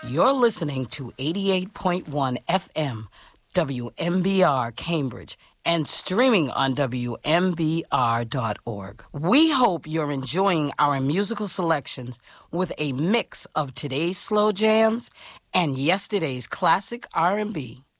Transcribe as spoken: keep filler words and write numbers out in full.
You're listening to eighty-eight point one F M, W M B R Cambridge, and streaming on W M B R dot org. We hope you're enjoying our musical selections with a mix of today's slow jams and yesterday's classic R and B.